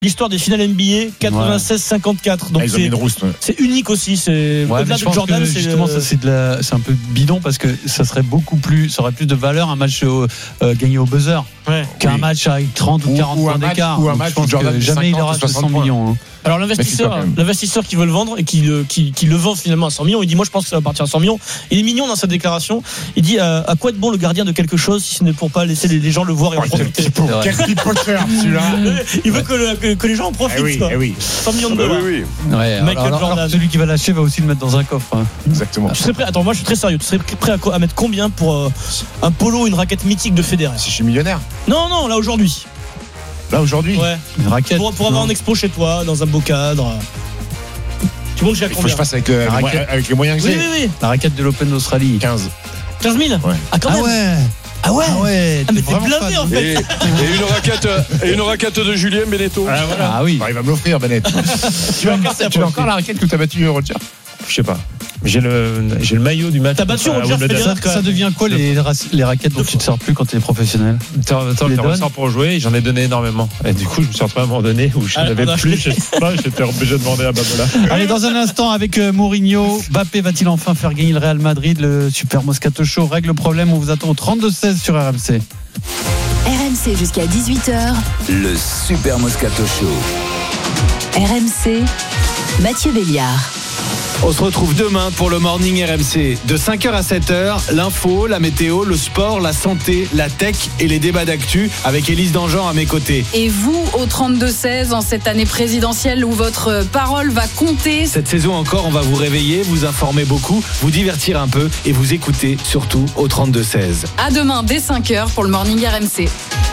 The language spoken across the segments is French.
l'histoire des finales NBA 96-54. Donc c'est unique aussi. C'est au-delà de Jordan. Justement, ça c'est un peu bidon parce que ça aurait plus de valeur un match gagné au buzzer qu'un match avec 30 ou 40 points d'écart. Ou un match où Jordan jamais il aura 100 millions. Alors l'investisseur qui veut le vendre et qui le vend finalement à 100 millions, il dit moi je pense que ça va partir à 100 millions. Il est mignon dans sa déclaration. Il dit à quoi être bon le gardien de quelque chose si ce n'est pour pas laisser les gens le voir et en profiter. Quel petit poker celui-là. Il veut que les gens en profitent. Oui. 100 millions de dollars. Oui. Ouais, Michael Jordan. Alors, celui qui va lâcher va aussi le mettre dans un coffre. Exactement. Tu serais prêt? Attends, moi je suis très sérieux. Tu serais prêt à mettre combien pour un polo, une raquette mythique de Federer? Si je suis millionnaire. Non, là aujourd'hui. Ouais. Une raquette. Pour avoir un expo chez toi, dans un beau cadre. Tu vois que j'ai à combien? Il faut que je fasse avec les moyens que j'ai. Oui. La raquette de l'Open d'Australie. 15 000. Ouais. Ah, quand même. Ah ouais. Mais t'es blindé en fait. Et une raquette de Julien Benetton. Ah oui. Il va me l'offrir, Bennett. Tu as encore la raquette que tu as battue, Roger? Je sais pas. J'ai le maillot du match. T'as battu Roger Federer. Ça devient quoi les raquettes dont tu ne sors plus quand tu es professionnel? T'en ressors pour jouer, j'en ai donné énormément. Et du coup, je me suis retrouvé à un moment donné où je n'avais plus. Je sais pas, j'étais obligé de demander à Babola. Allez, dans un instant, avec Mourinho, Mbappé va-t-il enfin faire gagner le Real Madrid? Le Super Moscato Show règle le problème. On vous attend au 32-16 sur RMC. RMC jusqu'à 18h. Le Super Moscato Show. RMC, Mathieu Béliard. On se retrouve demain pour le Morning RMC. De 5h à 7h, l'info, la météo, le sport, la santé, la tech et les débats d'actu avec Élise Dangean à mes côtés. Et vous, au 32-16, en cette année présidentielle où votre parole va compter. Cette saison encore, on va vous réveiller, vous informer beaucoup, vous divertir un peu et vous écouter surtout au 32-16. À demain dès 5h pour le Morning RMC.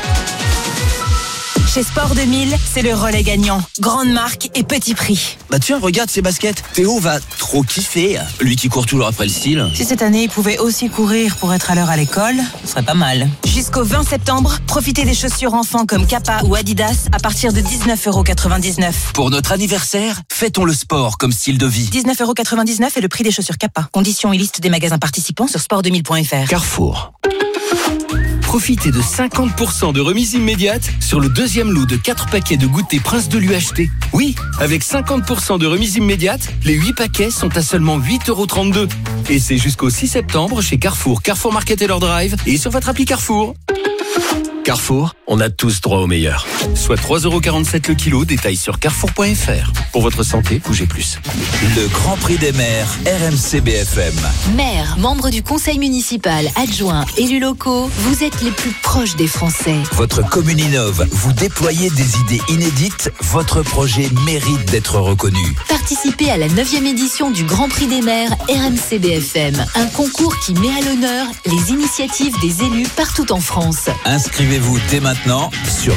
Chez Sport 2000, c'est le relais gagnant. Grande marque et petit prix. Bah tiens, regarde ces baskets. Théo va trop kiffer. Lui qui court toujours après le style. Si cette année, il pouvait aussi courir pour être à l'heure à l'école, ce serait pas mal. Jusqu'au 20 septembre, profitez des chaussures enfants comme Kappa ou Adidas à partir de 19,99€. Pour notre anniversaire, fêtons le sport comme style de vie. 19,99€ est le prix des chaussures Kappa. Conditions et liste des magasins participants sur sport2000.fr. Carrefour. Profitez de 50% de remise immédiate sur le deuxième lot de 4 paquets de goûter Prince de l'UHT. Oui, avec 50% de remise immédiate, les 8 paquets sont à seulement 8,32€. Et c'est jusqu'au 6 septembre chez Carrefour, Carrefour Market et leur drive et sur votre appli Carrefour. Carrefour, on a tous droit au meilleur. Soit 3,47€ le kilo, détail sur carrefour.fr. Pour votre santé, bougez plus. Le Grand Prix des maires, RMC BFM. Maires, membres du conseil municipal, adjoints, élus locaux, vous êtes les plus proches des Français. Votre commune innove, vous déployez des idées inédites, votre projet mérite d'être reconnu. Participez à la 9e édition du Grand Prix des maires RMC BFM. Un concours qui met à l'honneur les initiatives des élus partout en France. Inscrivez-vous dès maintenant sur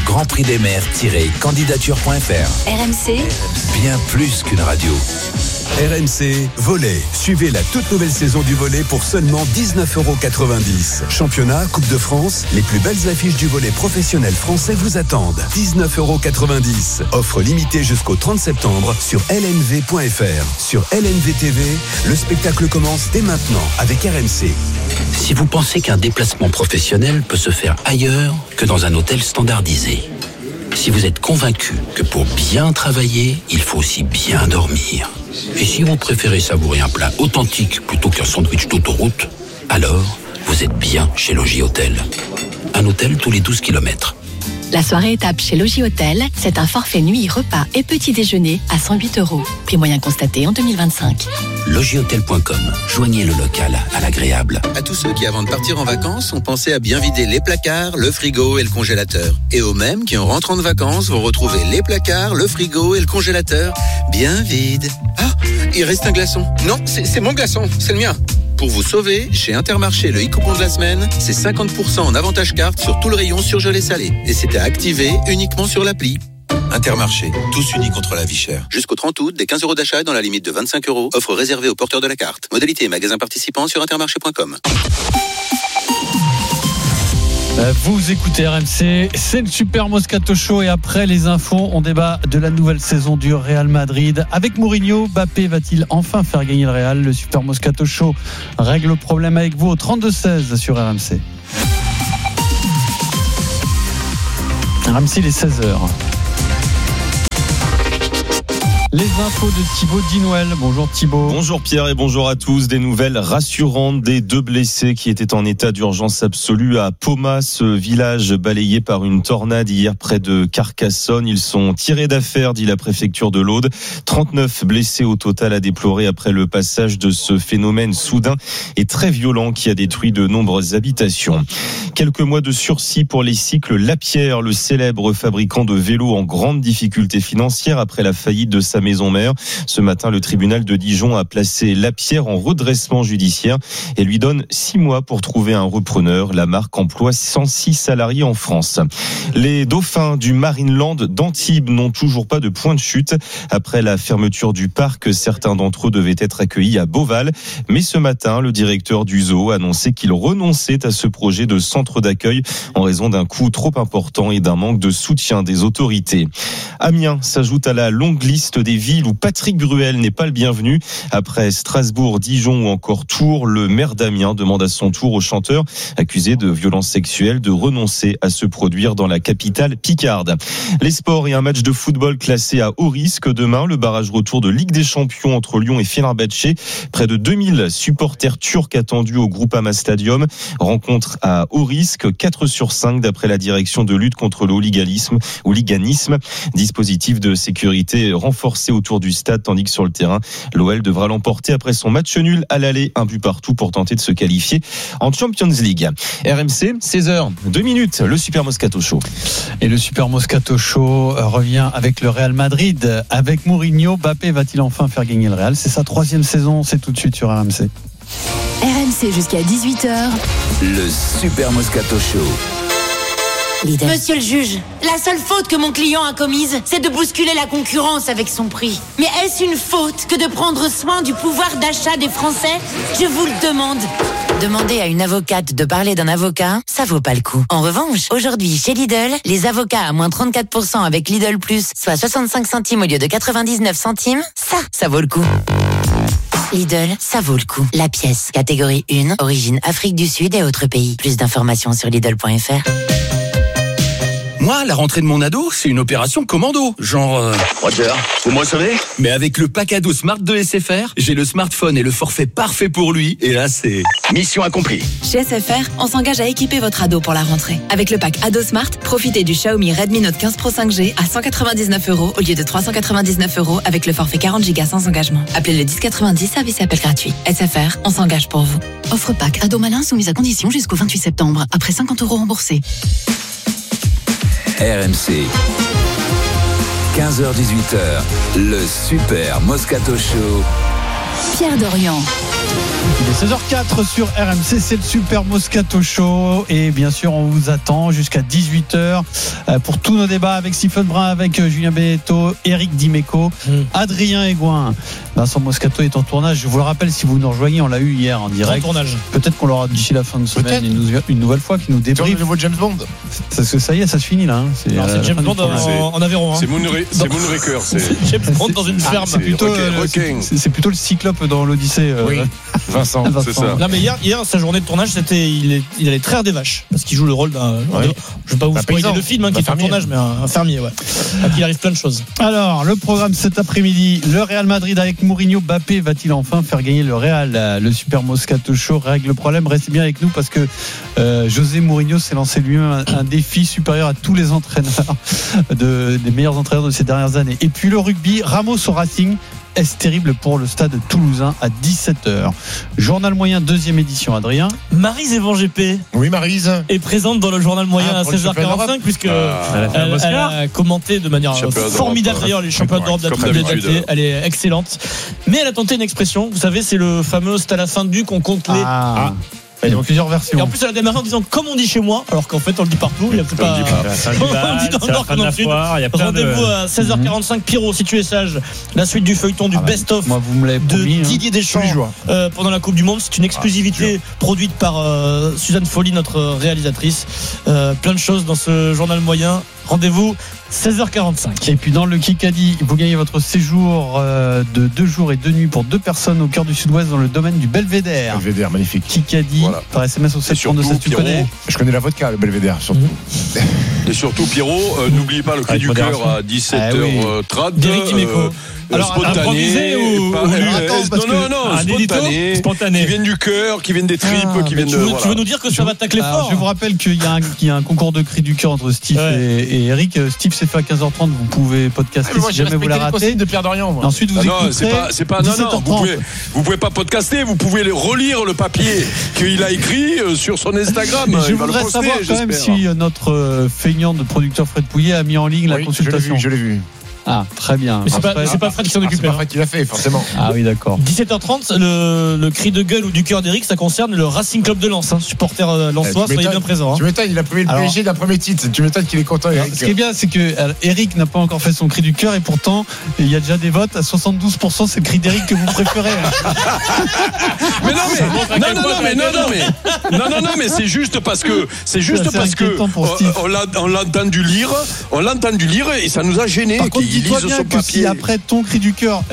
grandprixdesmaires-candidature.fr. RMC, bien plus qu'une radio. RMC Volley. Suivez la toute nouvelle saison du volley pour seulement 19,90€. Championnat, Coupe de France, les plus belles affiches du volley professionnel français vous attendent. 19,90€. Offre limitée jusqu'au 30 septembre sur lnv.fr. Sur LNV TV, le spectacle commence dès maintenant avec RMC. Si vous pensez qu'un déplacement professionnel peut se faire ailleurs que dans un hôtel standardisé, si vous êtes convaincu que pour bien travailler, il faut aussi bien dormir, et si vous préférez savourer un plat authentique plutôt qu'un sandwich d'autoroute, alors vous êtes bien chez Logis Hôtel. Un hôtel tous les 12 km. La soirée étape chez Logis Hôtel, c'est un forfait nuit, repas et petit déjeuner à 108€. Prix moyen constaté en 2025. Logishôtel.com. Joignez le local à l'agréable. À tous ceux qui, avant de partir en vacances, ont pensé à bien vider les placards, le frigo et le congélateur. Et aux mêmes qui, en rentrant de vacances, vont retrouver les placards, le frigo et le congélateur bien vides. Ah, il reste un glaçon. Non, c'est mon glaçon, c'est le mien. Pour vous sauver, chez Intermarché, le e-coupon de la semaine, c'est 50% en avantage carte sur tout le rayon surgelé salé. Et c'est à activer uniquement sur l'appli. Intermarché, tous unis contre la vie chère. Jusqu'au 30 août, des 15€ d'achat dans la limite de 25€. Offre réservée aux porteurs de la carte. Modalité et magasins participants sur intermarché.com. Vous écoutez RMC, c'est le Super Moscato Show et après les infos, on débat de la nouvelle saison du Real Madrid. Avec Mourinho, Mbappé va-t-il enfin faire gagner le Real? Le Super Moscato Show règle le problème avec vous au 32-16 sur RMC. RMC, il est 16h. Les infos de Thibaut Dinouel. Bonjour Thibaut. Bonjour Pierre et bonjour à tous. Des nouvelles rassurantes des 2 blessés qui étaient en état d'urgence absolue à Poma, ce village balayé par une tornade hier près de Carcassonne. Ils sont tirés d'affaire, dit la préfecture de l'Aude. 39 blessés au total à déplorer après le passage de ce phénomène soudain et très violent qui a détruit de nombreuses habitations. Quelques mois de sursis pour les cycles Lapierre, le célèbre fabricant de vélos en grande difficulté financière après la faillite de sa maison mère. Ce matin, le tribunal de Dijon a placé Lapierre en redressement judiciaire et lui donne 6 mois pour trouver un repreneur. La marque emploie 106 salariés en France. Les dauphins du Marineland d'Antibes n'ont toujours pas de point de chute. Après la fermeture du parc, certains d'entre eux devaient être accueillis à Beauval. Mais ce matin, le directeur du zoo a annoncé qu'il renonçait à ce projet de centre d'accueil en raison d'un coût trop important et d'un manque de soutien des autorités. Amiens s'ajoute à la longue liste des villes où Patrick Bruel n'est pas le bienvenu. Après Strasbourg, Dijon ou encore Tours, le maire d'Amiens demande à son tour au chanteur accusé de violences sexuelles de renoncer à se produire dans la capitale picarde. Les sports et un match de football classé à haut risque demain. Le barrage retour de Ligue des Champions entre Lyon et Fenerbahçe. Près de 2000 supporters turcs attendus au Groupama Stadium. Rencontre à haut risque, 4 sur 5 d'après la direction de lutte contre le hooliganisme. Dispositif de sécurité renforcé autour du stade, tandis que sur le terrain, l'OL devra l'emporter après son match nul à l'aller, 1 but partout pour tenter de se qualifier en Champions League. RMC, 16h02, le Super Moscato Show. Et le Super Moscato Show revient avec le Real Madrid, avec Mourinho. Mbappé va-t-il enfin faire gagner le Real? C'est sa 3e saison, c'est tout de suite sur RMC. RMC jusqu'à 18h. Le Super Moscato Show. Lidl. Monsieur le juge, la seule faute que mon client a commise, c'est de bousculer la concurrence avec son prix. Mais est-ce une faute que de prendre soin du pouvoir d'achat des Français? Je vous le demande. Demander à une avocate de parler d'un avocat, ça vaut pas le coup. En revanche, aujourd'hui, chez Lidl, les avocats à moins 34% avec Lidl Plus, soit 65 centimes au lieu de 99 centimes, ça vaut le coup. Lidl, ça vaut le coup. La pièce, catégorie 1, origine Afrique du Sud et autres pays. Plus d'informations sur Lidl.fr. Moi, la rentrée de mon ado, c'est une opération commando. Genre... Roger, vous me recevez? Mais avec le pack ado Smart de SFR, j'ai le smartphone et le forfait parfait pour lui. Et là, c'est... mission accomplie. Chez SFR, on s'engage à équiper votre ado pour la rentrée. Avec le pack Ado Smart, profitez du Xiaomi Redmi Note 15 Pro 5G à 199 € au lieu de 399 € avec le forfait 40 Go sans engagement. Appelez le 1090, service et appel gratuit. SFR, on s'engage pour vous. Offre pack Ado Malin soumise à condition jusqu'au 28 septembre. Après 50 € remboursés. RMC, 15h-18h, le Super Moscato Show. Pierre Dorian. Il est 16h04 sur RMC, c'est le Super Moscato Show et bien sûr on vous attend jusqu'à 18h pour tous nos débats avec Stephen Brun, avec Julien Benedetto, Eric Dimeco, Adrien Aigouin. Vincent Moscato est en tournage, je vous le rappelle, si vous nous rejoignez, on l'a eu hier en direct. Peut-être qu'on l'aura d'ici la fin de semaine une nouvelle fois qui nous débriefe. Le nouveau James Bond. Parce que ça y est, ça se finit là. C'est James Bond en Aveyron. C'est Moonraker. C'est James Bond dans une ferme. C'est plutôt le Cyclope dans l'Odyssée. Oui. Vincent, c'est ça. Non mais hier sa journée de tournage, il allait traire des vaches parce qu'il joue le rôle d'un. Je vais pas vous spoiler le film qui est en tournage, mais un fermier, ouais. Donc il arrive plein de choses. Alors le programme cet après-midi, le Real Madrid avec Mourinho. Mbappé va-t-il enfin faire gagner le Real? Le Super Moscato Show règle le problème. Restez bien avec nous parce que José Mourinho s'est lancé lui-même un défi supérieur à tous les entraîneurs des meilleurs entraîneurs de ces dernières années. Et puis le rugby, Ramos au Racing. Est-ce terrible pour le stade toulousain à 17h? Journal moyen, 2e édition, Adrien. Maryse Evan GP. Oui, Maryse. Est présente dans le journal moyen à 16h45, puisque elle a commenté de manière formidable d'ailleurs les championnats d'Europe d'athlète. Elle est excellente. Mais elle a tenté une expression. Vous savez, c'est le fameux c'est à la fin du qu'on compte les. Il y a plusieurs versions. Et en plus, elle a démarré en disant comme on dit chez moi, alors qu'en fait, on le dit partout. Il y a peut-être pas. On dit dans le Nord comme dans le Sud. Rendez-vous à 16h45. Pierrot, si tu es sage, la suite du feuilleton du best-of de Didier Deschamps pendant la Coupe du Monde. C'est une exclusivité produite par Suzanne Folly, notre réalisatrice. Plein de choses dans ce journal moyen. Rendez-vous 16h45. Et puis dans le Kikadi, vous gagnez votre séjour de 2 jours et 2 nuits pour 2 personnes au cœur du Sud-Ouest dans le domaine du Belvédère. Belvédère, magnifique. Kikadi, par SMS au 732, tu connais. Je connais la vodka, le Belvédère, surtout. Et surtout, Pierrot, n'oubliez pas le cri du cœur à 17h30. D'Éric Dimeco. Alors, spontané ou spontané, qui viennent du cœur, qui viennent des tripes, qui viennent de. Tu veux nous dire que ça va tacler fort? Je vous rappelle qu'il y a un concours de cris du cœur entre Steve et Eric. Steve, c'est fait à 15h30. Vous pouvez podcaster si jamais vous la ratez. De Pierre Dorian. Ensuite, vous écouterez. C'est pas. Non, vous pouvez pas podcaster. Vous pouvez relire le papier qu'il a écrit sur son Instagram. Je voudrais savoir quand même si notre feignant de producteur Fred Pouillet a mis en ligne la consultation. Je l'ai vu. Ah, très bien. Mais c'est pas Fred qui s'en occupe. C'est pas Fred qui l'a fait, forcément. Ah oui, d'accord. 17h30, le cri de gueule ou du cœur d'Eric, ça concerne le Racing Club de Lens. Supporter lensois, soyez bien présents. Tu m'étonnes, il a premier le PSG d'un premier titre. Tu m'étonnes qu'il est content, Eric. Ce qui est bien, c'est que Eric n'a pas encore fait son cri du cœur et pourtant, il y a déjà des votes. À 72%, c'est le cri d'Eric que vous préférez. Mais c'est juste parce que on l'a entendu lire et ça nous a gêné. Par contre, dis-toi bien que si après ton cri du cœur,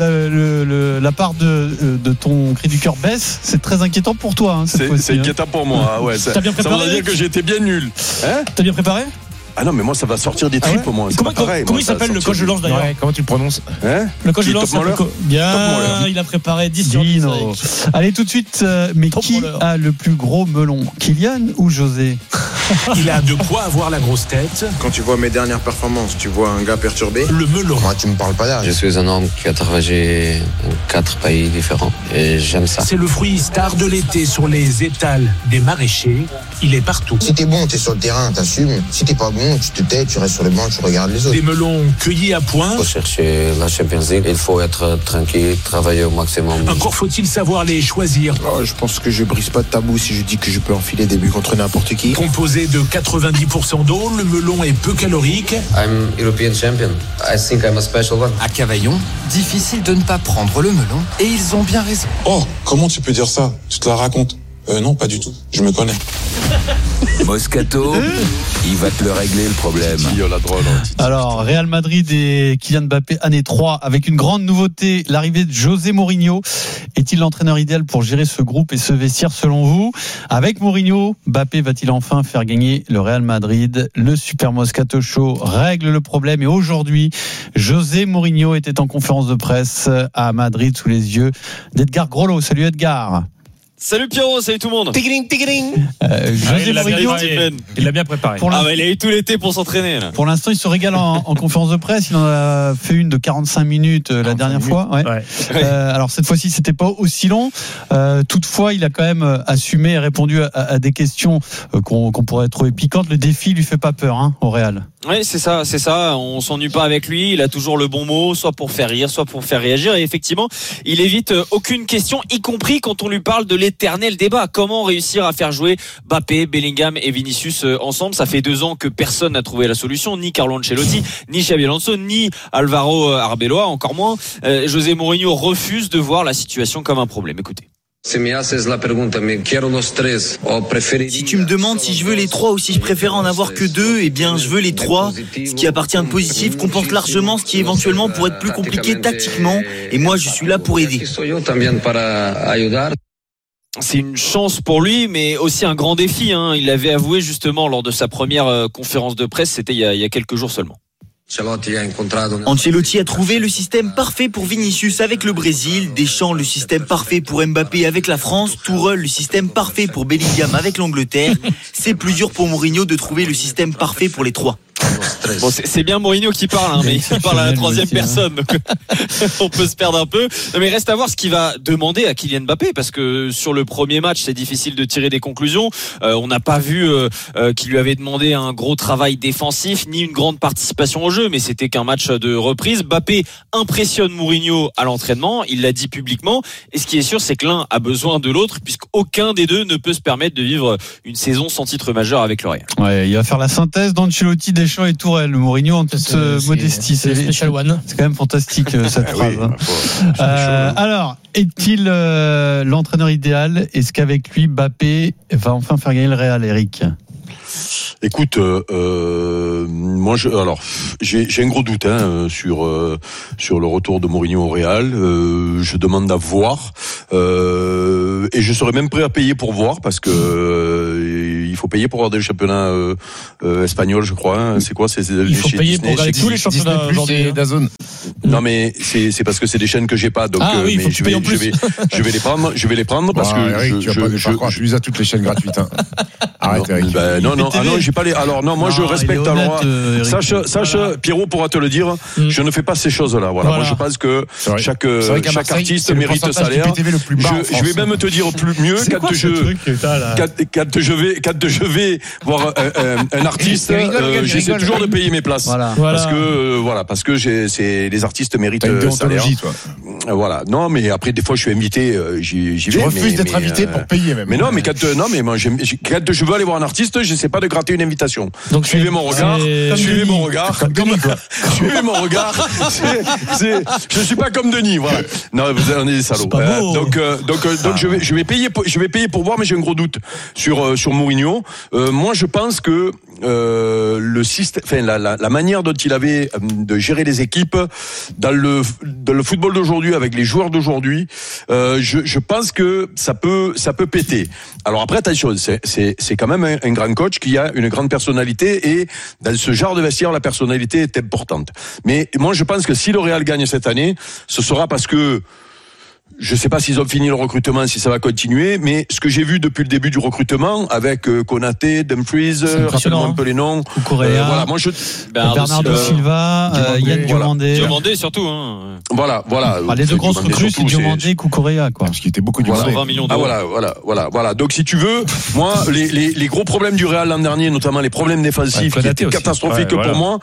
la part de ton cri du cœur baisse, c'est très inquiétant pour toi. C'est inquiétant pour moi. Ouais, ça veut dire que j'étais bien nul. T'as bien préparé? Ah non, mais moi ça va sortir des tripes moi. Comment il s'appelle le coach de Lens d'ailleurs? Comment tu le prononces? Le coach de Lens, bien, il a préparé 10 sur 10. Allez tout de suite, mais qui a le plus gros melon, Kylian ou José? Il a de quoi avoir la grosse tête. Quand tu vois mes dernières performances, tu vois un gars perturbé. Le melon. Moi, tu me parles pas d'âge. Je suis un homme qui a travaillé dans 4 pays différents et j'aime ça. C'est le fruit star de l'été sur les étals des maraîchers. Il est partout. Si t'es bon, t'es sur le terrain, t'assumes. Si t'es pas bon, tu te tais, tu restes sur le banc, tu regardes les autres. Des melons cueillis à point. Pour chercher la Champions League, il faut être tranquille, travailler au maximum. Encore faut-il savoir les choisir. Je pense que je brise pas de tabou si je dis que je peux enfiler des buts contre n'importe qui. Composé de 90% d'eau, le melon est peu calorique. I'm European champion. I think I'm a special one. À Cavaillon, difficile de ne pas prendre le melon et ils ont bien raison. Oh, comment tu peux dire ça? Tu te la racontes? Non, pas du tout. Je me connais. Moscato, il va te le régler le problème. Alors, Real Madrid et Kylian Mbappé, année 3, avec une grande nouveauté, l'arrivée de José Mourinho. Est-il l'entraîneur idéal pour gérer ce groupe et ce vestiaire selon vous? Avec Mourinho, Mbappé va-t-il enfin faire gagner le Real Madrid? Le Super Moscato Show règle le problème et aujourd'hui, José Mourinho était en conférence de presse à Madrid sous les yeux d'Edgar Grollo. Salut Edgar. Salut Pierrot, salut tout le monde. Tigring. Il l'a bien préparé. Il a eu tout l'été pour s'entraîner. Là. Pour l'instant, il se régale en conférence de presse. Il en a fait une de 45 minutes la dernière fois. Ouais. Alors cette fois-ci, c'était pas aussi long. Toutefois, il a quand même assumé et répondu à des questions qu'on pourrait trouver piquantes. Le défi lui fait pas peur au Real. Oui, c'est ça. On s'ennuie pas avec lui. Il a toujours le bon mot, soit pour faire rire, soit pour faire réagir. Et effectivement, il évite aucune question, y compris quand on lui parle de l'éternel débat. Comment réussir à faire jouer Mbappé, Bellingham et Vinicius ensemble? Ça fait 2 ans que personne n'a trouvé la solution, ni Carlo Ancelotti, ni Xabi Alonso, ni Alvaro Arbeloa, encore moins. José Mourinho refuse de voir la situation comme un problème. Écoutez. Si tu me demandes si je veux les 3 ou si je préfère en avoir que 2, eh bien je veux les 3. Ce qui appartient de positif compense largement ce qui éventuellement pourrait être plus compliqué tactiquement. Et moi je suis là pour aider. C'est une chance pour lui, mais aussi un grand défi. Il l'avait avoué justement lors de sa première conférence de presse, c'était il y a quelques jours seulement. Ancelotti a trouvé le système parfait pour Vinicius avec le Brésil, Deschamps le système parfait pour Mbappé avec la France, Tourelle le système parfait pour Bellingham avec l'Angleterre. C'est plus dur pour Mourinho de trouver le système parfait pour les 3. Bon, c'est bien Mourinho qui parle, mais il parle à la 3e personne, donc on peut se perdre un peu. Non, mais reste à voir ce qu'il va demander à Kylian Mbappé, parce que sur le premier match, c'est difficile de tirer des conclusions. On n'a pas vu qu'il lui avait demandé un gros travail défensif, ni une grande participation au jeu, mais c'était qu'un match de reprise. Mbappé impressionne Mourinho à l'entraînement, il l'a dit publiquement, et ce qui est sûr, c'est que l'un a besoin de l'autre, puisqu'aucun des deux ne peut se permettre de vivre une saison sans titre majeur avec le Real. Ouais, il va faire la synthèse d'Ancelotti, Deschamps et Tourelle. Mourinho en toute modestie, c'est Special One. C'est quand même fantastique cette phrase. Alors, est-il l'entraîneur idéal? Est-ce qu'avec lui, Mbappé va enfin faire gagner le Real, Eric? Écoute, moi, j'ai un gros doute sur le retour de Mourinho au Real. Je demande à voir, et je serais même prêt à payer pour voir, parce que il faut payer pour avoir des championnats espagnols, je crois. C'est quoi? Il faut payer pour regarder tous les championnats aujourd'hui. Non, mais c'est parce que c'est des chaînes que j'ai pas. Donc, oui, mais je vais les prendre parce que Eric, tu as toutes les chaînes gratuites. Hein. Arrête, Eric. Non, j'ai pas les. Alors non, moi je respecte. Alors sache, Pierrot pourra te le dire. Je ne fais pas ces choses-là. Voilà. Moi je pense que chaque artiste mérite sa salaire. Je vais même te dire mieux quand je vais voir un artiste, j'essaie toujours de payer mes places parce que c'est les artistes méritent salaire. Voilà. Non, mais après des fois je suis invité, j'y vais. Tu refuses d'être invité pour payer même. Mais non, mais quand je veux aller voir un artiste, j'essaie pas de gratter une invitation. Donc suivez mon regard. Suivez mon regard. Je suis pas comme Denis, voilà. Non, on est des salauds. Donc je vais payer pour voir, mais j'ai un gros doute sur Mourinho. Moi, je pense que le système, la manière dont il avait de gérer les équipes dans le football d'aujourd'hui avec les joueurs d'aujourd'hui, je pense que ça peut péter. Alors après, attention, c'est quand même un grand coach qui a une grande personnalité et dans ce genre de vestiaire, la personnalité est importante. Mais moi, je pense que si le Real gagne cette année, ce sera parce que je sais pas s'ils ont fini le recrutement, si ça va continuer, mais ce que j'ai vu depuis le début du recrutement, avec Konaté, Dumfries, rappelle-moi un peu les noms. Voilà, moi Bernardo Silva, Yann Diomandé. Diomandé surtout, hein. Voilà. Les deux grosses recrues, c'est Diomandé, Cucurella, quoi. Parce qu'il était beaucoup Diomandé. 20 millions d'euros. Voilà. Donc si tu veux, moi, les gros problèmes du Real l'an dernier, notamment les problèmes défensifs, qui étaient catastrophiques pour moi,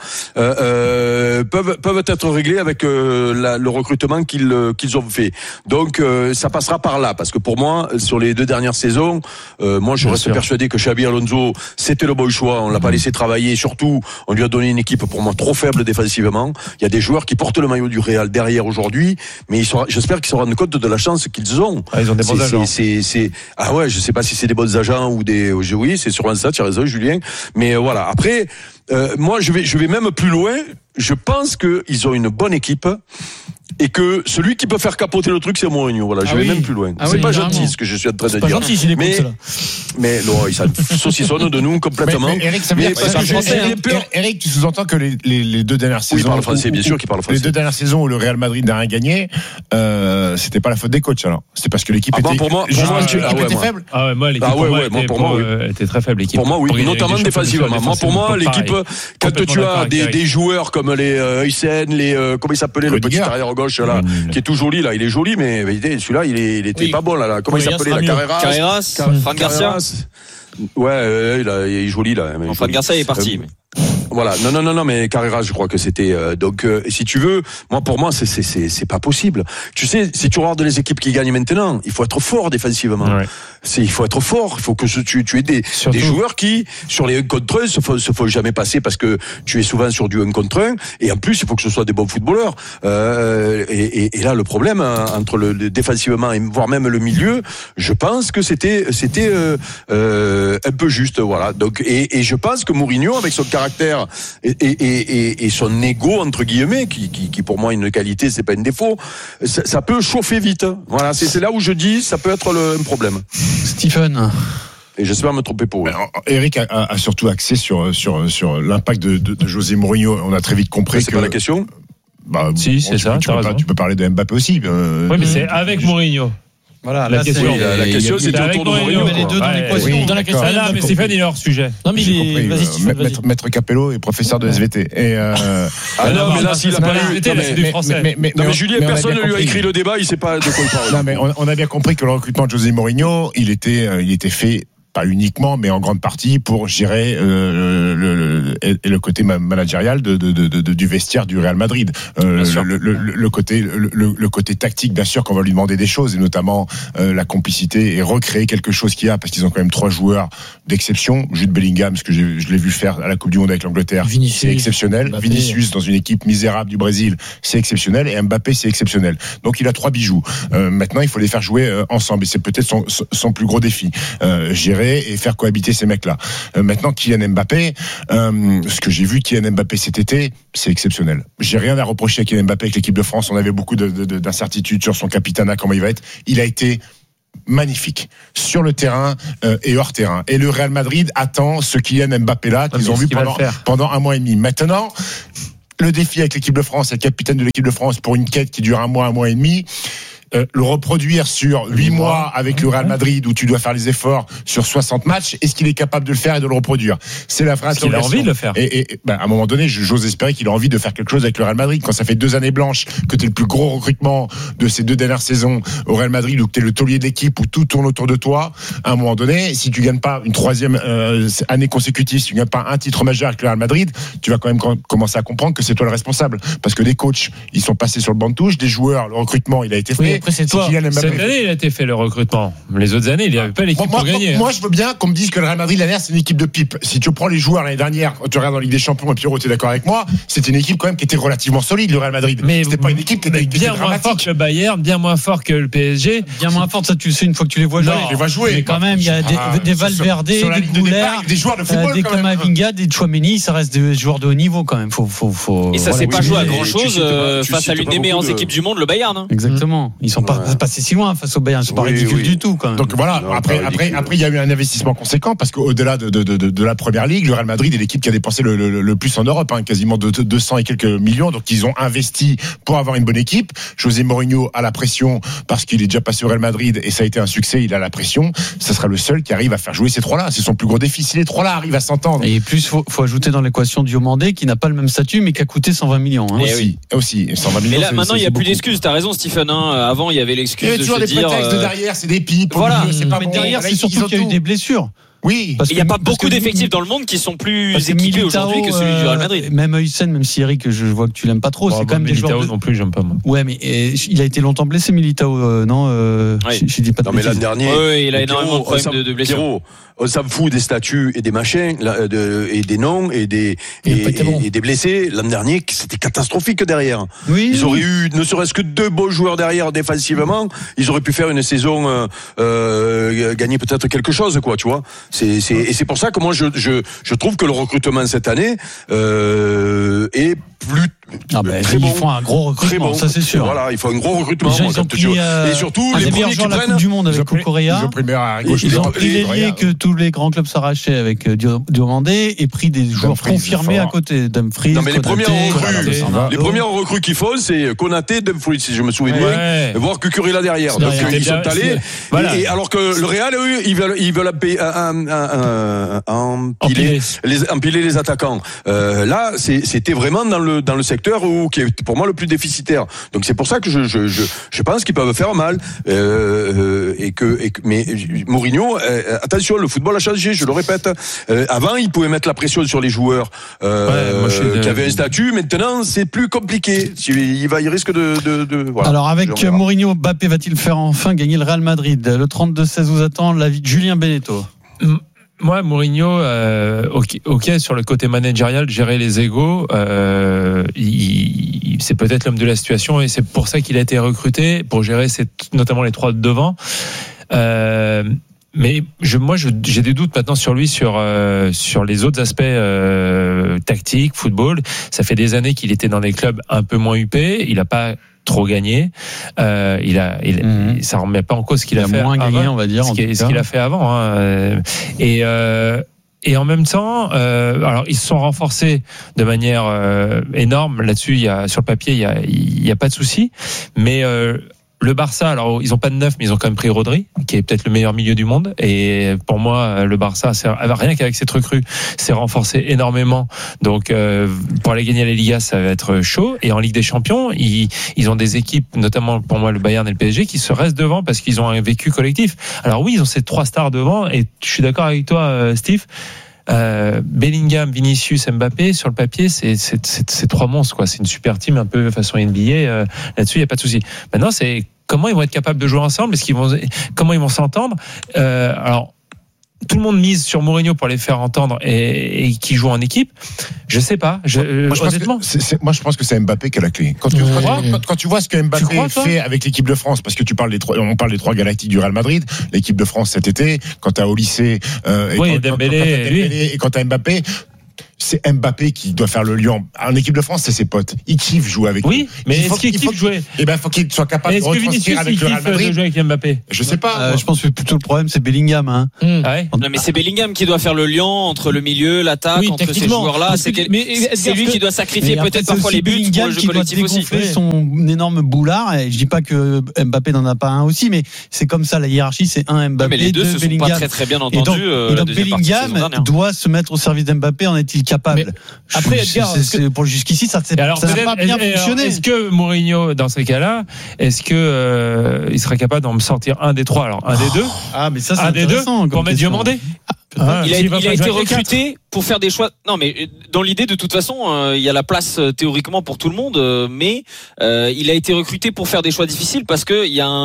peuvent être réglés avec le recrutement qu'ils ont fait. Donc ça passera par là, parce que pour moi, sur les 2 dernières saisons, moi je reste persuadé que Xabi Alonso, c'était le bon choix. On l'a pas laissé travailler. Surtout, on lui a donné une équipe pour moi trop faible défensivement. Il y a des joueurs qui portent le maillot du Real derrière aujourd'hui, mais j'espère qu'ils se rendent compte de la chance qu'ils ont. Ils ont des bons agents. Je sais pas si c'est des bons agents ou des. Oui, c'est sûrement ça. Tu as raison, Julien. Mais voilà. Après, moi je vais même plus loin. Je pense qu'ils ont une bonne équipe. Et que celui qui peut faire capoter le truc, c'est Mourinho. Voilà, je vais même plus loin. C'est pas gentil ce que je suis en train de dire. C'est pas gentil, je l'écoute, mais non, il saucissonne de nous complètement. Mais Eric, ça veut dire Eric, tu sous-entends que les 2 dernières saisons. Oui, il parle français, bien sûr qu'il parle français. Les 2 dernières saisons où le Real Madrid n'a rien gagné, c'était pas la faute des coachs, alors. C'était parce que l'équipe était. Pour moi, l'équipe était faible. Moi, l'équipe pour moi, était très faible. Pour moi, oui, notamment défensivement. Moi, pour moi, l'équipe, quand tu as des joueurs comme les Hysén, comment il s'appelait, le petit arrière gauche, là, qui est tout joli, là, il est joli, mais celui-là, il était pas bon, là. Comment il s'appelait, la Carreras, Fran Garcia. Ouais, il est joli, là. Fran Garcia est parti. Voilà, non, mais Carreras, je crois que c'était donc si tu veux, moi pour moi c'est pas possible. Tu sais, si tu regardes les équipes qui gagnent maintenant, il faut être fort défensivement. Ouais. Il faut être fort, il faut que tu aies des joueurs qui sur les 1 contre 1 se font jamais passer parce que tu es souvent sur du 1 contre 1 et en plus il faut que ce soit des bons footballeurs. Et là le problème entre le défensivement et voire même le milieu, je pense que c'était un peu juste, voilà. Donc et je pense que Mourinho avec son caractère et son ego entre guillemets qui pour moi une qualité, c'est pas un défaut, ça peut chauffer vite. Voilà, c'est là où je dis ça peut être un problème. Stephen. Et j'espère me tromper pour eux. Eric a surtout axé sur l'impact de José Mourinho. On a très vite compris que c'est pas la question. Si, c'est ça. Tu peux parler de Mbappé aussi. Oui, mais c'est avec Mourinho. Voilà, la question, c'était autour de Mourinho. Mais les deux dans l'équation. Oui, dans la question. Là, mais Stéphane, il est hors sujet. Non, mais vas-y. Maître Capello est professeur de SVT. Non, mais là, s'il a pas lu. C'est du français. Mais Julien, personne ne lui a écrit le débat, il sait pas de quoi il parle. Non, mais on a bien compris que le recrutement de José Mourinho, il était fait. Pas uniquement, mais en grande partie pour gérer le côté managérial du vestiaire du Real Madrid. Le côté tactique, bien sûr, qu'on va lui demander des choses, et notamment la complicité et recréer quelque chose qu'il y a, parce qu'ils ont quand même 3 joueurs d'exception. Jude Bellingham, ce que je l'ai vu faire à la Coupe du Monde avec l'Angleterre, c'est exceptionnel. Mbappé. Vinicius, dans une équipe misérable du Brésil, c'est exceptionnel. Et Mbappé, c'est exceptionnel. Donc il a 3 bijoux. Maintenant, il faut les faire jouer ensemble, et c'est peut-être son plus gros défi. Gérer et faire cohabiter ces mecs-là. Maintenant, Kylian Mbappé, ce que j'ai vu Kylian Mbappé cet été, c'est exceptionnel. J'ai rien à reprocher à Kylian Mbappé avec l'équipe de France. On avait beaucoup d'incertitudes sur son capitanat, comment il va être. Il a été magnifique sur le terrain et hors terrain. Et le Real Madrid attend ce Kylian Mbappé-là qu'ils ont vu pendant 1 mois et demi. Maintenant, le défi avec l'équipe de France, être capitaine de l'équipe de France pour une quête qui dure un mois et demi. Le reproduire sur 8 mois avec le Real Madrid où tu dois faire les efforts sur 60 matchs, est-ce qu'il est capable de le faire et de le reproduire? C'est la vraie interrogation. Est-ce qu'il a envie de le faire? Et à un moment donné, j'ose espérer qu'il a envie de faire quelque chose avec le Real Madrid. Quand ça fait 2 années blanches, que tu es le plus gros recrutement de ces 2 dernières saisons au Real Madrid, ou que tu es le taulier de l'équipe, où tout tourne autour de toi, à un moment donné, si tu gagnes pas une 3e année consécutive, si tu gagnes pas un titre majeur avec le Real Madrid, tu vas quand même commencer à comprendre que c'est toi le responsable. Parce que les coachs, ils sont passés sur le banc de touche, des joueurs, le recrutement, il a été fait. Oui, après, c'est toi. Cette année, il a été fait le recrutement. Les autres années, il n'y avait pas l'équipe pour gagner. Moi, je veux bien qu'on me dise que le Real Madrid, l'année dernière, c'est une équipe de pipe. Si tu prends les joueurs l'année dernière, tu regardes dans la Ligue des Champions, et Pierrot, tu es d'accord avec moi, c'était une équipe quand même qui était relativement solide, le Real Madrid. Mais c'était pas une équipe qui était bien moins fort que le Bayern, bien moins fort que le PSG. Bien moins fort, ça tu le sais une fois que tu les vois jouer. Non, les vois jouer. Mais quand même, il y a des Valverde, des Gouler, des joueurs de football, des Kamavinga, des Chouameni, ça reste des joueurs de haut niveau quand même. Et ça s'est pas joué à grand chose face à l'une des meilleures équipes du monde, le Bayern. Exactement. Ils sont pas passés si loin face au Bayern. C'est pas ridicule du tout quand même. Donc voilà, après il y a eu un investissement conséquent parce qu'au-delà de la première ligue, le Real Madrid est l'équipe qui a dépensé le plus en Europe, quasiment de 200 et quelques millions. Donc ils ont investi pour avoir une bonne équipe. José Mourinho a la pression parce qu'il est déjà passé au Real Madrid et ça a été un succès, il a la pression. Ça sera le seul qui arrive à faire jouer ces trois-là. C'est son plus gros défi. Si les trois-là arrivent à s'entendre. Et plus, faut ajouter dans l'équation Diomandé qui n'a pas le même statut mais qui a coûté 120 millions. Aussi, 120 millions. Mais là, maintenant, il n'y a plus d'excuses. T'as raison, Stephen. Avant, il y avait l'excuse de se dire. Derrière, c'est des pipes. Voilà. C'est pas bon. Derrière, c'est surtout qu'il y a eu des blessures. Oui, il n'y a pas beaucoup d'effectifs dans le monde qui sont plus équipés aujourd'hui que celui du Real Madrid. Même Hussein, même si Eric, je vois que tu l'aimes pas trop, c'est quand même des joueurs. Non plus, j'aime pas moi. Ouais, mais il a été longtemps blessé, Militao, non je dis pas de bêtises. Mais l'an dernier, il a énormément de problèmes de blessures. On s'en fout des statuts et des machins, et des noms et des blessés. L'an dernier, c'était catastrophique derrière. Oui. Ils auraient eu, ne serait-ce que 2 beaux joueurs derrière défensivement. Ils auraient pu faire une saison, gagner peut-être quelque chose, quoi, tu vois. Et c'est pour ça que moi je trouve que le recrutement cette année est plus très bon. Ils font un gros recrutement, ça c'est sûr. Voilà, il faut un gros recrutement. Et surtout les premiers qui prennent la Coupe du Monde avec Cucurella. Ils ont pris l'ailier que tous les grands clubs s'arrachaient avec Diomandé et pris des joueurs confirmés à côté. Dumfries. Non mais les premiers recrues qu'ils font, c'est Konaté, Dumfries, si je me souviens bien, voire Cucurella derrière. Donc ils sont allés. Et alors que le Real, eux, ils veulent empiler les attaquants. Là, c'était vraiment dans le secteur qui est pour moi le plus déficitaire. Donc c'est pour ça que je pense qu'ils peuvent faire mal. Mais Mourinho, attention, le football a changé, je le répète. Avant, il pouvait mettre la pression sur les joueurs qui avaient un statut. Maintenant, c'est plus compliqué. Il risque de voilà. Alors avec Mourinho, Mbappé va-t-il faire enfin gagner le Real Madrid? Le 32-16 vous attend, l'avis de Julien Beneteau. Moi, Mourinho, ok, sur le côté managérial, gérer les égos, c'est peut-être l'homme de la situation et c'est pour ça qu'il a été recruté, pour gérer notamment les 3 de devant. Mais j'ai des doutes maintenant sur lui, sur les autres aspects tactiques, football. Ça fait des années qu'il était dans des clubs un peu moins huppés. Il n'a pas trop gagné. Ça remet pas en cause ce qu'il a fait moins avant, gagné, on va dire. Ce qu'il a fait avant. Et en même temps, alors ils se sont renforcés de manière énorme. Là-dessus, sur le papier, il y a pas de souci. Mais le Barça, alors ils ont pas de neuf, mais ils ont quand même pris Rodri, qui est peut-être le meilleur milieu du monde. Et pour moi, le Barça, rien qu'avec cette recrue, s'est renforcé énormément. Donc pour aller gagner la Liga, ça va être chaud. Et en Ligue des Champions, ils ont des équipes, notamment pour moi le Bayern et le PSG, qui se restent devant parce qu'ils ont un vécu collectif. Alors oui, ils ont ces 3 stars devant. Et je suis d'accord avec toi, Steve. Bellingham, Vinicius, Mbappé, sur le papier, c'est 3 monstres, quoi. C'est une super team un peu façon NBA. Là-dessus, il n'y a pas de souci. Maintenant, c'est comment ils vont être capables de jouer ensemble, comment ils vont s'entendre. Alors, tout le monde mise sur Mourinho pour les faire entendre et qui joue en équipe. Je sais pas. Honnêtement, moi je pense que c'est Mbappé qui a la clé. Quand tu vois ce que Mbappé fait avec l'équipe de France, parce que on parle des 3 galactiques du Real Madrid, l'équipe de France cet été, quand t'as au lycée, et quand t'as Mbappé. c'est Mbappé qui doit faire le lien. En équipe de France, c'est ses potes. Il kiffe jouer avec lui. Oui, mais est-ce qu'il kiffe jouer? Faut qu'il soit capable de retranscrire avec le Real Madrid. Jouer avec Mbappé. Je sais pas. Je pense que plutôt le problème, c'est Bellingham. Hein. Non, mais c'est Bellingham qui doit faire le lien entre le milieu, l'attaque, entre ces joueurs-là. C'est lui qui doit sacrifier peut-être parfois les buts pour le jeu collectif aussi. Son énorme boulard. Et je dis pas que Mbappé n'en a pas un aussi, mais c'est comme ça. La hiérarchie, c'est un Mbappé, mais les deux se sont Bellingham. pas très très bien entendus. Et donc Bellingham doit se mettre au service d'Mbappé. En est-il capable? Après, Edgar, jusqu'ici, ça n'a pas bien fonctionné. Est-ce que Mourinho, dans ces cas-là, est-ce que il serait capable d'en sortir un des trois, alors un des deux? Ah, mais ça, c'est un des deux pour mettre Diomandé. Il a été recruté pour faire des choix. Non, mais dans l'idée, de toute façon, il y a la place théoriquement pour tout le monde, mais il a été recruté pour faire des choix difficiles parce que il y a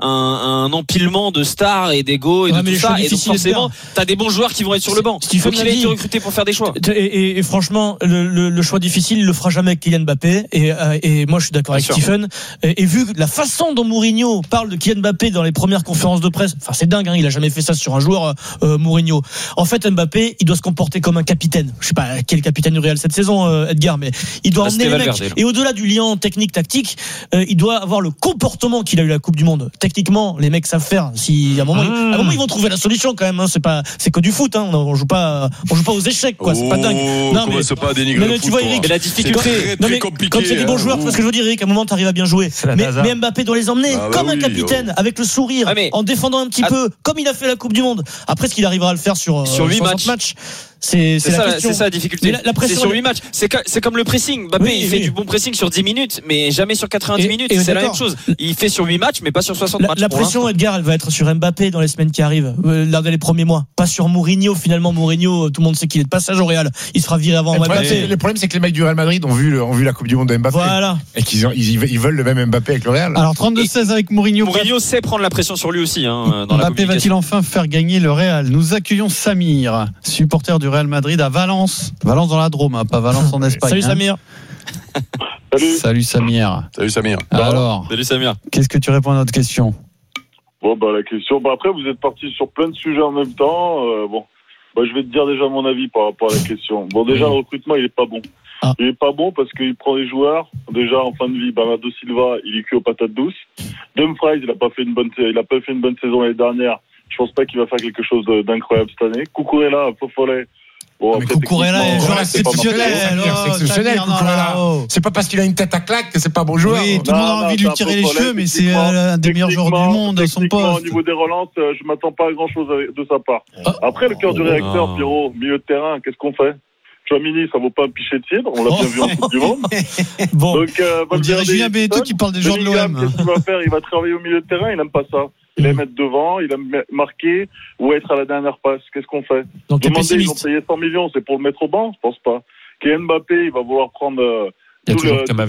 un empilement de stars et d'ego et de tout ça, et donc forcément, t'as des bons joueurs qui vont être sur le banc. Donc il a été recruté pour faire des choix. Et franchement, le choix difficile, il le fera jamais avec Kylian Mbappé. Et moi, je suis d'accord avec Stephen. Et vu la façon dont Mourinho parle de Kylian Mbappé dans les premières conférences de presse, enfin c'est dingue, hein, il a jamais fait ça sur un joueur, Mourinho. En fait, Mbappé, il doit se comporter comme un capitaine. Je sais pas quel capitaine du Real cette saison, Edgar, mais il doit emmener les mecs. Et au-delà du lien technique-tactique, il doit avoir le comportement qu'il a eu à la Coupe du Monde. Techniquement, les mecs savent faire. Si à un moment, ils vont trouver la solution quand même. Hein. C'est que du foot. Hein. On joue pas aux échecs, quoi. C'est pas dingue. Non, mais c'est pas dénigrer le foot. Tu vois, Eric, la difficulté. Quand il y a des bons joueurs, tu vois ce que je veux dire, Eric, à un moment, t'arrives à bien jouer. Mais Mbappé doit les emmener comme un capitaine, avec le sourire, en défendant un petit peu, comme il a fait la Coupe du Monde. Après, ce qu'il arrivera à le faire sur 8 matchs. C'est ça la difficulté. C'est sur 8 matchs. C'est comme le pressing. Mbappé, il fait du bon pressing sur 10 minutes, mais jamais sur 90 minutes. C'est la même chose. Il fait sur 8 matchs, mais pas sur 60 matchs. La pression, Edgar, elle va être sur Mbappé dans les semaines qui arrivent, lors des premiers mois. Pas sur Mourinho. Finalement, Mourinho, tout le monde sait qu'il est de passage au Real. Il sera viré avant Mbappé. Le problème, c'est que les mecs du Real Madrid ont vu la Coupe du Monde de Mbappé. Voilà. Et qu'ils veulent le même Mbappé avec le Real. Alors, 32-16 avec Mourinho. Mourinho sait prendre la pression sur lui aussi, hein, dans la Mbappé va-t-il enfin faire gagner le Real? Nous accueillons Samir, supporter du Real Madrid à Valence dans la Drôme, hein, pas Valence en Espagne. Salut Samir. Salut Samir. Salut Samir. Alors, salut Samir. Qu'est-ce que tu réponds à notre question? La question. Après, vous êtes parti sur plein de sujets en même temps. Je vais te dire déjà mon avis par rapport à la question. Déjà, le recrutement, il est pas bon. Il est pas bon parce qu'il prend des joueurs. Déjà, en fin de vie, Bernardo Silva, il est cuit aux patates douces. Dumfries, il a pas fait une bonne saison l'année dernière. Je pense pas qu'il va faire quelque chose d'incroyable cette année. Cucurella, Fofollet. Cucurella est un joueur exceptionnel. C'est pas parce qu'il a une tête à claque que c'est pas bon joueur. Oui, tout le monde a envie de lui tirer les cheveux, mais c'est un des meilleurs joueurs du monde à son poste. Au niveau des relances, je m'attends pas à grand chose de sa part. Après, le cœur du réacteur, Pierrot, milieu de terrain, qu'est-ce qu'on fait? Chouamini, ça vaut pas un pichet de cidre, on l'a bien vu en Coupe du Monde. Donc, on dirait Julien Beneteau qui parle des joueurs de l'OM. Qu'est-ce qu'il va faire? Il va travailler au milieu de terrain, il n'aime pas ça. Il aime être devant, il aime marquer ou être à la dernière passe. Qu'est-ce qu'on fait? Donc, Demandez, ils ont payé 100 millions, c'est pour le mettre au banc? Je pense pas. Kylian Mbappé, il va vouloir prendre toute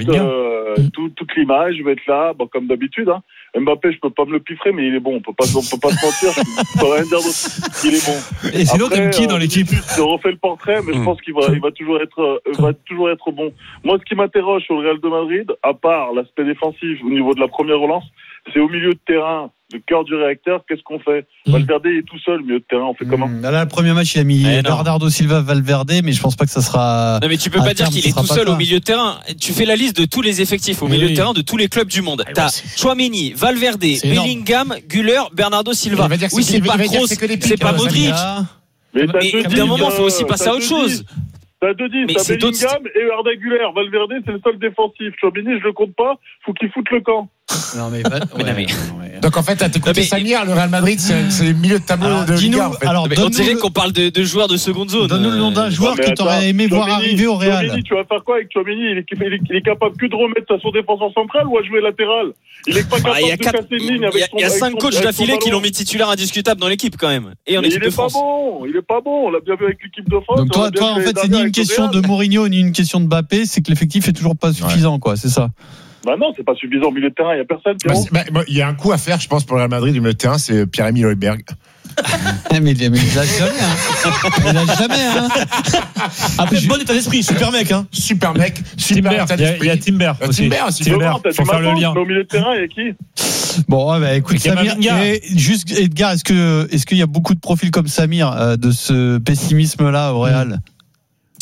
l'image, il va être là, comme d'habitude. Hein. Mbappé, je peux pas me le piffrer, mais il est bon. On peut pas se mentir. Je peux rien dire d'autre. Il est bon. Et c'est l'autre qui dans l'équipe. Je refais le portrait, mais je pense qu'il va toujours être bon. Moi, ce qui m'interroge sur le Real de Madrid, à part l'aspect défensif au niveau de la première relance, c'est au milieu de terrain, le cœur du réacteur. Qu'est-ce qu'on fait? Valverde est tout seul au milieu de terrain. On fait comment? Là, le premier match, il a mis Bernardo Silva, Valverde, mais je pense pas que ça sera. Non, mais tu peux pas dire qu'il est tout seul au milieu de terrain. Tu fais la liste de tous les effectifs au milieu de terrain de tous les clubs du monde. T'as Chouameni, Valverde, Bellingham, Güler, Bernardo Silva. Oui, c'est pas Kroos, c'est pas Modric. Mais d'un moment, il faut aussi passer à autre chose. T'as deux 10, t'as Bellingham et Arda Güler. Valverde, c'est le seul défensif. Chouameni, je le compte pas. Faut qu'il foute le camp. Non mais donc en fait, à t'écouter Samir, le Real Madrid, c'est le milieu de tableau de Liga. On dirait qu'on parle de joueurs de seconde zone. Donne-nous le nom d'un joueur que t'aurais aimé voir arriver au Real. Chouameni, tu vas faire quoi avec Chouameni? Il est capable que de remettre son défenseur central ou à jouer latéral? Il est pas capable de casser une ligne avec son. Il y a 5 coachs d'affilée qui l'ont mis titulaire indiscutable dans l'équipe quand même. Et en équipe de France. Il est pas bon. On l'a bien vu avec l'équipe de France. Donc toi en fait, c'est ni une question de Mourinho ni une question de Mbappé, c'est que l'effectif est toujours pas suffisant, quoi. C'est ça. Bah non, c'est pas suffisant au milieu de terrain, il n'y a personne. Il y a un coup à faire, je pense, pour le Real Madrid du milieu de terrain, c'est Pierre-Emile Højbjerg. mais il l'a jamais. Il l'a jamais. Après, bon état d'esprit, super mec. Super mec. Timber. Il y a Timber aussi. Timber, faut faire le lien. Au milieu de terrain, il y a qui? Bon, écoute, Samir. Juste, Edgar, est-ce qu'il y a beaucoup de profils comme Samir de ce pessimisme-là au Real?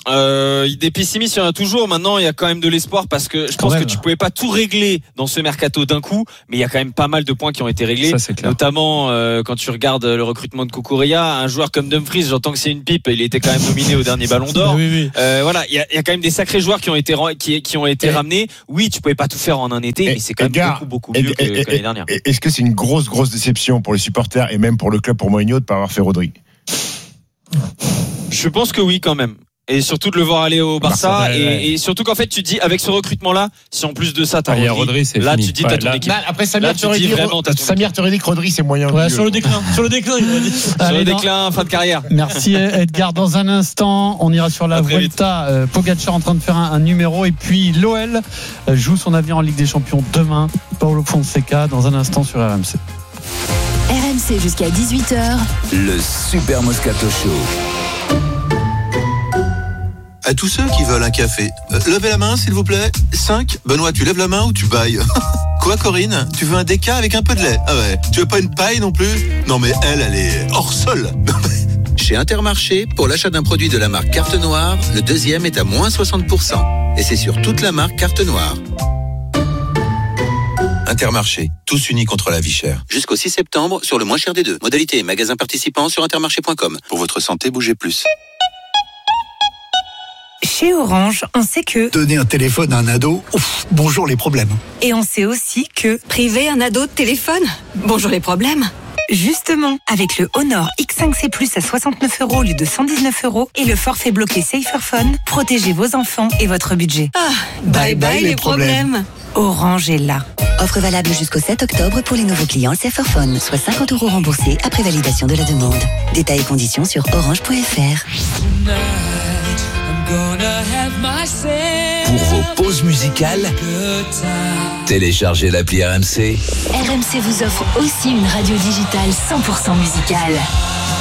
Des pessimistes, il y en a toujours. Maintenant, il y a quand même de l'espoir parce que je pense que tu pouvais pas tout régler dans ce mercato d'un coup, mais il y a quand même pas mal de points qui ont été réglés. Ça, c'est clair. Notamment quand tu regardes le recrutement de Cucurella, un joueur comme Dumfries, j'entends que c'est une pipe. Il était quand même nominé au dernier Ballon d'Or. Oui. Voilà, il y a quand même des sacrés joueurs qui ont été ramenés. Oui, tu pouvais pas tout faire en un été, mais c'est quand même beaucoup mieux que l'année dernière. Est-ce que c'est une grosse déception pour les supporters et même pour le club, pour Mourinho, de pas avoir fait Rodri? Je pense que oui, quand même. Et surtout de le voir aller au Barça et surtout qu'en fait tu dis avec ce recrutement là, si en plus de ça t'as Rodri, c'est là fini. tu dis t'as ton équipe. Après Samir t'aurait dit que Rodri c'est moyen. Ouais, sur le déclin, il aurait dit. Sur le déclin, fin de carrière. Merci Edgar. Dans un instant, on ira sur la Vuelta. Pogacar en train de faire un numéro et puis l'OL joue son avenir en Ligue des Champions demain. Paulo Fonseca dans un instant sur RMC. RMC jusqu'à 18h. Le Super Moscato Show. À tous ceux qui veulent un café, levez la main s'il vous plaît. 5. Benoît, tu lèves la main ou tu bailles? Quoi Corinne? Tu veux un déca avec un peu de lait? Ah ouais. Tu veux pas une paille non plus? Non mais elle est hors sol. Chez Intermarché, pour l'achat d'un produit de la marque Carte Noire, le deuxième est à moins 60%. Et c'est sur toute la marque Carte Noire. Intermarché, tous unis contre la vie chère. Jusqu'au 6 septembre, sur le moins cher des deux. Modalité et magasin participant sur intermarché.com. Pour votre santé, bougez plus. Chez Orange, on sait que donner un téléphone à un ado, bonjour les problèmes. Et on sait aussi que priver un ado de téléphone, bonjour les problèmes. Justement, avec le Honor X5C Plus à 69 € au lieu de 119 € et le forfait bloqué Saferphone, protégez vos enfants et votre budget. Bye bye les problèmes. Orange est là. Offre valable jusqu'au 7 octobre pour les nouveaux clients Saferphone, soit 50 € remboursés après validation de la demande. Détails et conditions sur orange.fr. Pour vos pauses musicales, téléchargez l'appli RMC. RMC vous offre aussi une radio digitale 100% musicale.